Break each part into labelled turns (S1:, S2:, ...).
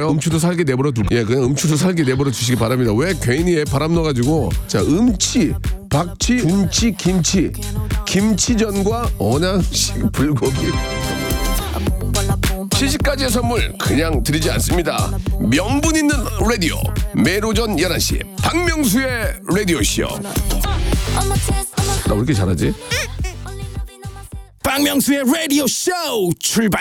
S1: 그냥 음추도 살게 내버려 그냥 음추도 살게 내버려 주시기 바랍니다. 왜 괜히 바람 넣어가지고. 자, 음치, 박치, 둠치, 김치, 김치전과 언양식 불고기. 시식까지의 선물 그냥 드리지 않습니다. 명분 있는 라디오 매일 오전 11시 박명수의 라디오쇼. 나 왜 이렇게 잘하지?
S2: 박명수의 라디오쇼 출발.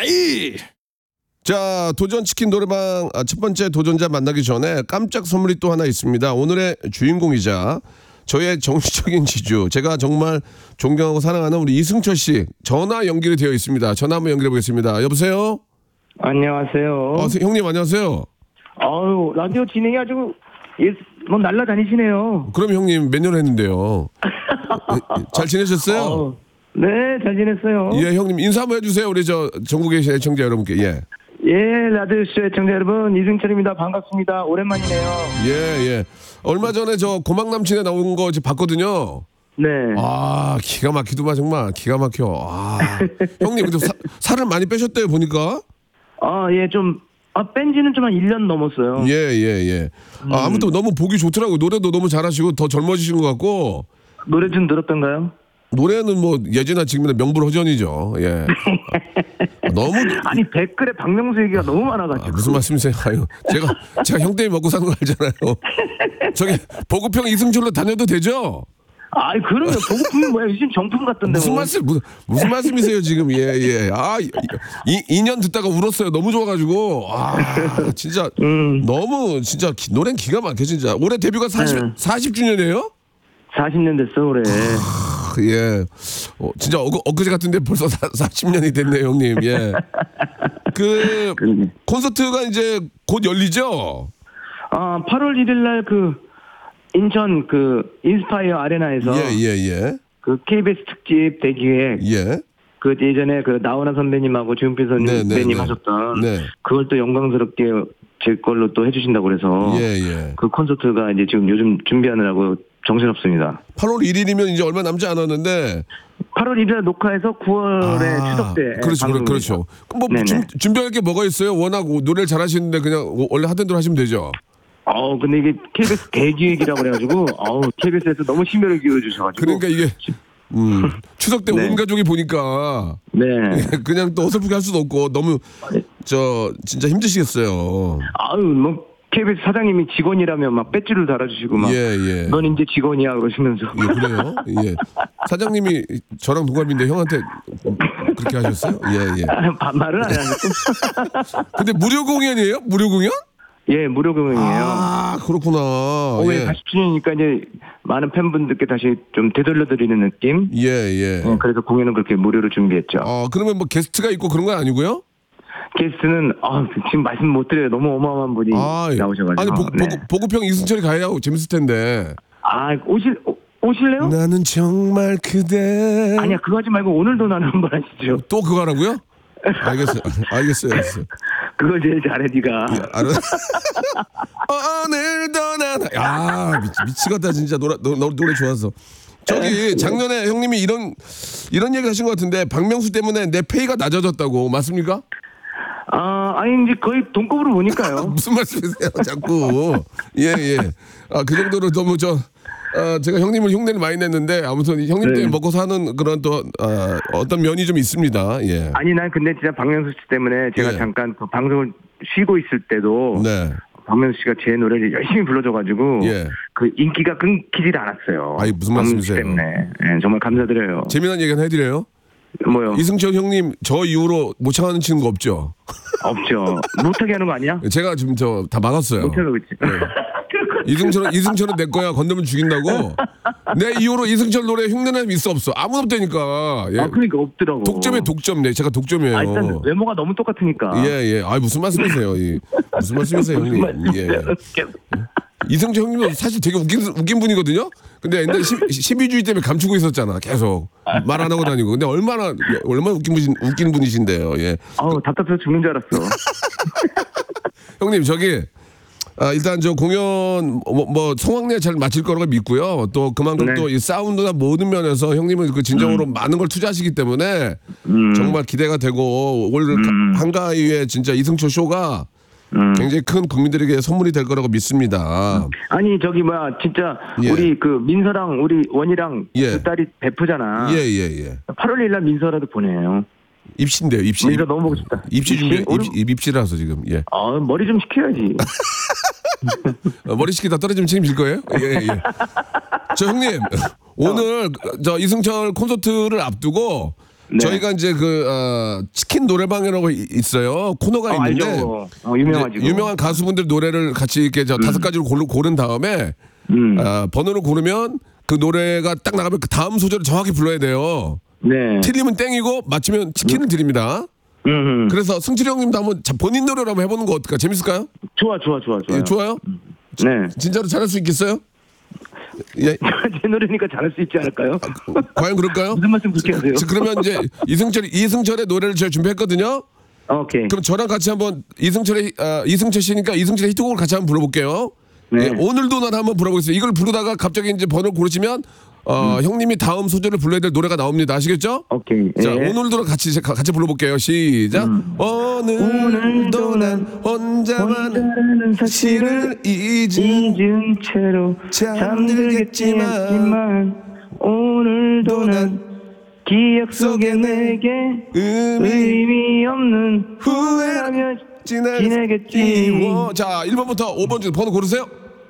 S1: 자, 도전치킨 노래방 첫 번째 도전자 만나기 전에 깜짝 선물이 또 하나 있습니다. 오늘의 주인공이자 저의 정치적인 지주, 제가 정말 존경하고 사랑하는 우리 이승철 씨 전화 연결이 되어 있습니다. 전화 한번 연결해 보겠습니다. 여보세요?
S3: 안녕하세요.
S1: 형님 안녕하세요.
S3: 아유, 라디오 진행이 아주 뭐 날라다니시네요.
S1: 그럼 형님 몇 년 했는데요? 잘 지내셨어요?
S3: 네, 잘 지냈어요.
S1: 예, 형님 인사 한번 해주세요. 우리 저 전국의 애청자 여러분께. 예.
S3: 예, 라디오쇼 애청자 여러분, 이승철입니다. 반갑습니다. 오랜만이네요.
S1: 예. 얼마 전에 저 고막 남친에 나온 거 봤거든요.
S3: 네.
S1: 아, 기가 막히더만 정말 기가 막혀. 아, 형님 근데 살을 많이 빼셨대요 보니까.
S3: 아, 예, 뺀 지는 좀 한 1년 넘었어요.
S1: 예. 아무튼 너무 보기 좋더라고요. 노래도 너무 잘하시고 더 젊어지신 것 같고.
S3: 노래 좀 들었던가요?
S1: 노래는 뭐 예전이나 지금이나 명불허전이죠. 예. 너무
S3: 아니 댓글에 박명수 얘기가 너무 많아가지고.
S1: 무슨 말씀이세요? 아유, 제가 형 때문에 먹고 사는 거 알잖아요. 저기 보급형 이승철로 다녀도 되죠?
S3: 아이 그러면 보급품이 뭐야? 요즘 정품 같던데.
S1: 무슨 말씀이세요 지금? 예. 아, 2년 듣다가 울었어요. 너무 좋아가지고. 아, 진짜 너무 진짜 노래는 기가 막혀 진짜. 올해 데뷔가 40주년이에요?
S3: 40년 됐어 올해.
S1: 예. 진짜 엊그제 같은데 벌써 40년이 됐네요, 형님. 예. 그 콘서트가 이제 곧 열리죠?
S3: 아, 8월 1일 날 인천 인스파이어 아레나에서
S1: 예.
S3: 그 KBS 특집 대기획.
S1: 예.
S3: 예전에 나훈아 선배님하고 조용필 선배님 하셨던 그걸 또 영광스럽게 제 걸로 또 해주신다고 그래서
S1: 예.
S3: 그 콘서트가 이제 지금 요즘 준비하느라고 정신없습니다.
S1: 8월 1일이면 이제 얼마 남지 않았는데
S3: 8월 1일 녹화해서 9월에 추석 때.
S1: 그렇죠. 그럼 뭐 준비할 게 뭐가 있어요? 워낙 노래를 잘하시는데 그냥 원래 하던 대로 하시면 되죠.
S3: 근데 이게 KBS 대기획이라고 그래가지고 KBS에서 너무 심혈을 기울여주셔가지고.
S1: 그러니까 이게 추석 때 온 가족이 보니까 그냥 또 어설프게 할 수도 없고 너무 진짜 힘드시겠어요.
S3: 뭐 KBS 사장님이 직원이라면 막 배지를 달아주시고 막 넌 이제 직원이야 그러시면서.
S1: 예, 그래요? 예. 사장님이 저랑 동갑인데 형한테 그렇게 하셨어요? 예.
S3: 반말은 안 하셨고.
S1: 근데 무료 공연이에요? 무료 공연?
S3: 예, 무료 공연이에요.
S1: 아, 그렇구나.
S3: 40주년이니까 이제 많은 팬분들께 다시 좀 되돌려드리는 느낌.
S1: 예.
S3: 그래서 공연은 그렇게 무료로 준비했죠.
S1: 그러면 뭐 게스트가 있고 그런 건 아니고요?
S3: 게스트는 지금 말씀 못 드려요. 너무 어마어마한 분이 나오셔가지고.
S1: 아니 보급형 이승철이 가야 재밌을 텐데.
S3: 오실래요?
S1: 나는 정말 그대.
S3: 아니야 그거 하지 말고 오늘도 나는 한번 하시죠.
S1: 또 그거 하라고요? 알겠어요.
S3: 그거 제일 잘해 네가.
S1: 오늘도 나는 미치겠다 진짜 노래 좋아서. 저기 작년에 형님이 이런 얘기 하신 것 같은데 박명수 때문에 내 페이가 낮아졌다고 맞습니까?
S3: 아니 이제 거의 동급으로 보니까요.
S1: 무슨 말씀이세요 자꾸. 예. 그 정도로 너무 제가 형님을 흉내를 많이 냈는데 아무튼 형님 때문에 먹고 사는 그런 또 어떤 면이 좀 있습니다. 예.
S3: 아니 난 근데 진짜 박명수 씨 때문에 제가 잠깐 방송을 쉬고 있을 때도 박명수 씨가 제 노래를 열심히 불러줘가지고 그 인기가 끊기질 않았어요.
S1: 아니 무슨 말씀이세요?
S3: 때문에 정말 감사드려요.
S1: 재미난 얘기 하나 해드려요?
S3: 뭐요?
S1: 이승철 형님 저 이후로 못 참아는 치는 거 없죠?
S3: 없죠. 못하게 하는 거 아니야?
S1: 제가 지금 다 막았어요.
S3: 못하고 있지.
S1: 이승철은 내 거야. 건너면 죽인다고. 내 이후로 이승철 노래 흉내내면 있어 없어? 아무도 없다니까. 예.
S3: 그러니까 없더라고.
S1: 독점. 제가 독점이에요.
S3: 일단 외모가 너무 똑같으니까.
S1: 예. 무슨 말씀이세요? 무슨 말씀이세요, 형님? 예. 이승철 형님은 사실 되게 웃긴 분이거든요. 근데 옛날에 12주의 때문에 감추고 있었잖아. 계속 말 안 하고 다니고. 근데 얼마나 웃긴 분이신데요. 예.
S3: 답답해서 죽는 줄 알았어.
S1: 형님 일단 저 공연 성황리에 잘 마칠 거라고 믿고요. 또 그만큼 또 이 사운드나 모든 면에서 형님은 그 진정으로 많은 걸 투자하시기 때문에 정말 기대가 되고 올 한가위에 진짜 이승철 쇼가 굉장히 큰 국민들에게 선물이 될 거라고 믿습니다.
S3: 아니 저기 뭐야 진짜
S1: 예.
S3: 우리 그 민서랑 우리 원이랑
S1: 예.
S3: 그 딸이 베프잖아.
S1: 예.
S3: 8월 1일 민서라도 보내요.
S1: 입시인데요, 입시.
S3: 민서 너무 보고 싶다.
S1: 입시 준비, 입시라서 지금, 예.
S3: 머리 좀 식혀야지.
S1: 머리 식히다 떨어지면 책임질 거예요? 예. 저 형님, 오늘 저 이승철 콘서트를 앞두고
S3: 네.
S1: 저희가 이제 치킨 노래방이라고 있어요. 코너가 있는데.
S3: 알죠. 유명하지.
S1: 유명한 가수분들 노래를 같이 이렇게 다섯 가지로 고른 다음에 번호를 고르면 그 노래가 딱 나가면 그 다음 소절을 정확히 불러야 돼요.
S3: 네.
S1: 틀리면 땡이고 맞추면 치킨을 드립니다. 그래서 승철이 형님도 한번 본인 노래로 한번 해보는 거 어떨까? 재밌을까요?
S3: 좋아.
S1: 예, 좋아요?
S3: 네.
S1: 진짜로 잘할 수 있겠어요? 예.
S3: 제 노래니까 잘할 수 있지 않을까요?
S1: 과연 그럴까요?
S3: 무슨 말씀 그렇게 하세요?
S1: 그러면 이제 이승철의 노래를 제가 준비했거든요.
S3: 오케이.
S1: 그럼 저랑 같이 한번 이승철 씨니까 이승철의 히트곡을 같이 한번 불러볼게요.
S3: 네.
S1: 예, 오늘도 난 한번 불러보겠습니다. 이걸 부르다가 갑자기 이제 번호를 고르시면 형님이 다음 소절을 불러야 될 노래가 나옵니다. 아시겠죠?
S3: 오케이.
S1: 자,
S3: 예.
S1: 오늘도 같이 불러볼게요. 시작. 오늘도 난 혼자만 사실을 잊은
S3: 채로
S1: 잠들겠지만
S3: 오늘도 난 기억 속에 내게 의미 없는
S1: 후회하며
S3: 지내겠지.
S1: 자, 1번부터 5번 중 번호 고르세요.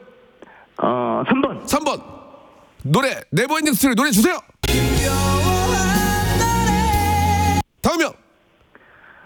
S1: 3번. 노래 네버엔딩 스토리 노래 주세요. 다음이요.